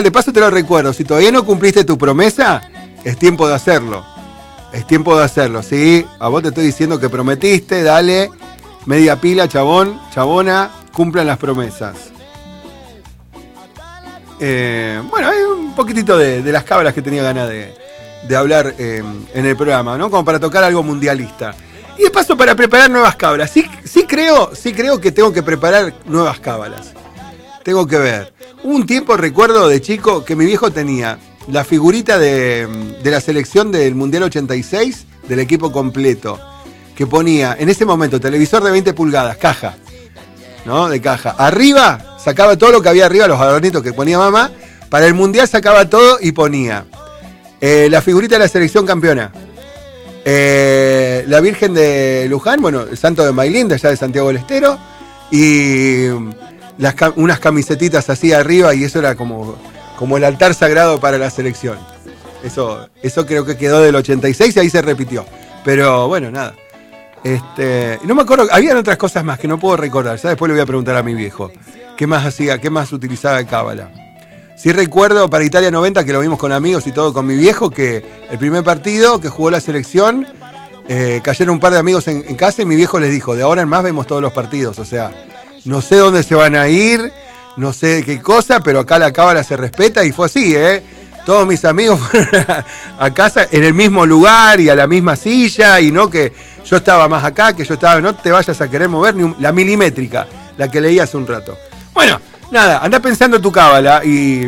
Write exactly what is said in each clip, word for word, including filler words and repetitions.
De paso te lo recuerdo, si todavía no cumpliste tu promesa, es tiempo de hacerlo. Es tiempo de hacerlo, ¿sí? A vos te estoy diciendo que prometiste, dale, media pila, chabón, chabona, cumplan las promesas. Eh, bueno, hay un poquitito de, de las cabras que tenía ganas de, de hablar eh, en el programa, ¿no? Como para tocar algo mundialista. Y de paso para preparar nuevas cábalas. Sí, sí creo, sí creo que tengo que preparar nuevas cábalas. Tengo que ver. Hubo un tiempo, recuerdo de chico, que mi viejo tenía la figurita de, de la selección del Mundial ochenta y seis, del equipo completo, que ponía, en ese momento, televisor de veinte pulgadas, caja, ¿no? De caja. Arriba, sacaba todo lo que había arriba, los adornitos que ponía mamá. Para el Mundial sacaba todo y ponía eh, la figurita de la selección campeona. Eh, la Virgen de Luján, bueno, el Santo de Mailín, de allá de Santiago del Estero, y las, unas camisetitas así arriba, y eso era como, como el altar sagrado para la selección. Eso, eso creo que quedó del ochenta y seis y ahí se repitió. Pero bueno, nada. Este, no me acuerdo, habían otras cosas más que no puedo recordar. Ya después le voy a preguntar a mi viejo qué más hacía, qué más utilizaba de cábala. Sí recuerdo para Italia noventa, que lo vimos con amigos y todo con mi viejo, que el primer partido que jugó la selección, eh, cayeron un par de amigos en, en casa y mi viejo les dijo, de ahora en más vemos todos los partidos. O sea, no sé dónde se van a ir, no sé qué cosa, pero acá la cábala se respeta y fue así, ¿eh? Todos mis amigos fueron a, a casa en el mismo lugar y a la misma silla, y no que yo estaba más acá, que yo estaba, no te vayas a querer mover ni un, la milimétrica, la que leí hace un rato. Bueno, nada, andá pensando tu cábala y,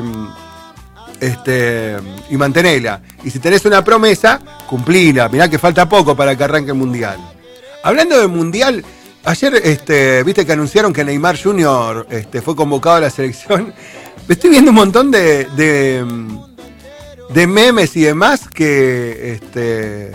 este, y mantenela. Y si tenés una promesa, cumplila. Mirá que falta poco para que arranque el Mundial. Hablando del Mundial, ayer este, viste que anunciaron que Neymar junior este, fue convocado a la selección. Estoy viendo un montón de, de, de memes y demás que este,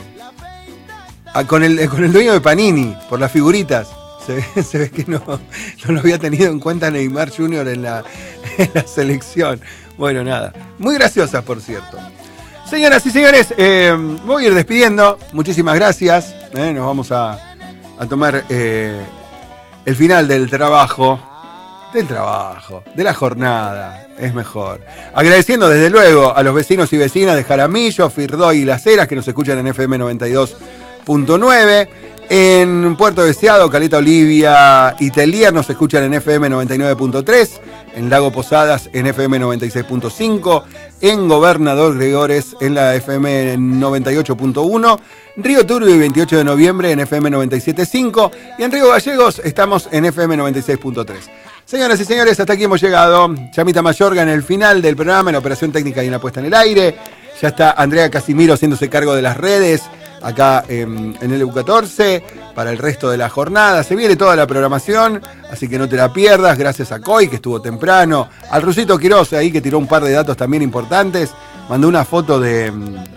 con, el, con el dueño de Panini, por las figuritas. Se ve, se ve que no, no lo había tenido en cuenta Neymar junior en la, en la selección. Bueno, nada. Muy graciosas, por cierto. Señoras y señores, eh, voy a ir despidiendo. Muchísimas gracias. Eh, nos vamos a, a tomar eh, el final del trabajo. Del trabajo, de la jornada. Es mejor. Agradeciendo desde luego a los vecinos y vecinas de Jaramillo, Firdoy y Las Heras que nos escuchan en F M noventa y dos punto nueve. En Puerto Deseado, Caleta Olivia y Telier nos escuchan en F M noventa y nueve punto tres, en Lago Posadas en F M noventa y seis punto cinco, en Gobernador Gregores en la F M noventa y ocho punto uno, Río Turbio y veintiocho de noviembre en F M noventa y siete punto cinco y en Río Gallegos estamos en F M noventa y seis punto tres. Señoras y señores, hasta aquí hemos llegado. Chamita Mayorga en el final del programa, en la operación técnica y en la puesta en el aire. Ya está Andrea Casimiro haciéndose cargo de las redes acá en, en el U catorce para el resto de la jornada. Se viene toda la programación, así que no te la pierdas. Gracias a Coy, que estuvo temprano, al Rusito Quiroz ahí, que tiró un par de datos también importantes. Mandó una foto de,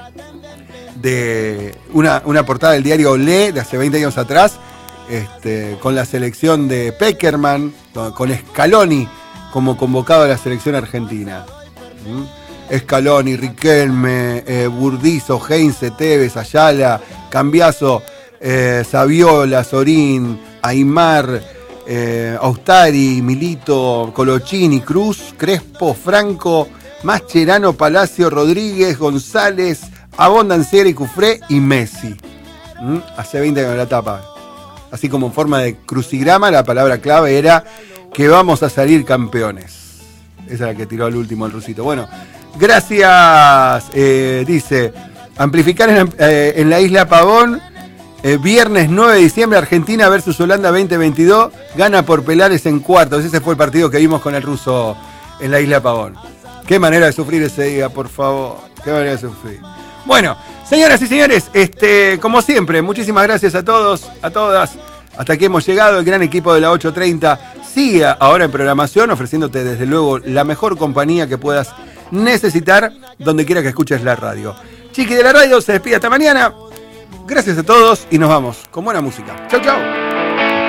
de una, una portada del diario Olé de hace veinte años atrás, este, con la selección de Peckerman, con Scaloni como convocado a la selección argentina. ¿Mm? Scaloni, Riquelme, eh, Burdizo, Heinze, Tevez, Ayala, Cambiaso, eh, Saviola, Sorín, Aymar, eh, Austari, Milito, Colochini, Cruz, Crespo, Franco, Mascherano, Palacio, Rodríguez, González, Abondanciera y Cufré y Messi. ¿Mm? Hace veinte años la tapa. Así como en forma de crucigrama, la palabra clave era que vamos a salir campeones. Esa es la que tiró al último el Rusito. Bueno, gracias, eh, dice, amplificar en, eh, en la isla Pavón, eh, viernes nueve de diciembre, Argentina versus Holanda veinte veintidós, gana por pelares en cuartos. Ese fue el partido que vimos con el ruso en la isla Pavón. Qué manera de sufrir ese día, por favor, qué manera de sufrir. Bueno, señoras y señores, este, como siempre, muchísimas gracias a todos, a todas. Hasta aquí hemos llegado, el gran equipo de la ocho treinta sigue ahora en programación, ofreciéndote desde luego la mejor compañía que puedas necesitar donde quiera que escuches la radio. Chiqui de la radio se despide hasta mañana. Gracias a todos y nos vamos con buena música. Chau, chau.